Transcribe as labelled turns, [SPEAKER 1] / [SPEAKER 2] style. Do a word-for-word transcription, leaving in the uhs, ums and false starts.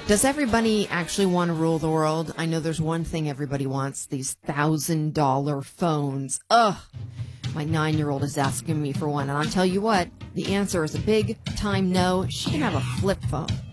[SPEAKER 1] Does everybody actually want to rule the world? I know there's one thing everybody wants, these thousand dollar phones. Ugh. My nine-year-old is asking me for one, and I'll tell you what, the answer is a big time no. She can have a flip phone.